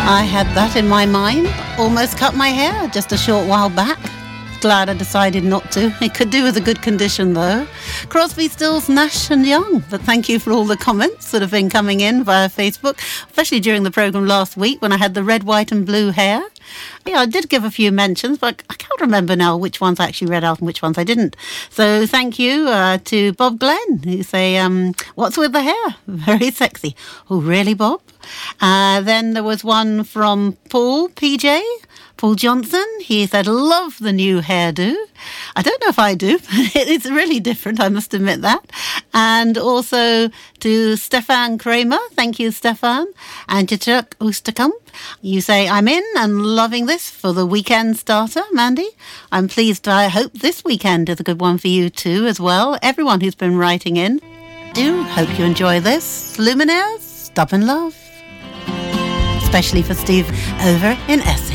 I had that in my mind. Almost cut my hair just a short while back. Glad I decided not to. It could do with a good condition, though. Crosby, Stills, Nash and Young. But thank you for all the comments that have been coming in via Facebook, especially during the programme last week when I had the red, white and blue hair. Yeah, I did give a few mentions, but I can't remember now which ones I actually read out and which ones I didn't. So thank you to Bob Glenn, who say, what's with the hair? Very sexy. Oh, really, Bob? Then there was one from Paul Johnson. He said, love the new hairdo. I don't know if I do, but it's really different, I must admit that. And also to Stefan Kramer. Thank you, Stefan. And to Chuck Oosterkamp. You say, I'm in and loving this for the weekend starter, Mandy. I'm pleased. I hope this weekend is a good one for you too as well. Everyone who's been writing in. Do hope you enjoy this. Luminaires, Stubborn Love. Especially for Steve over in Essex.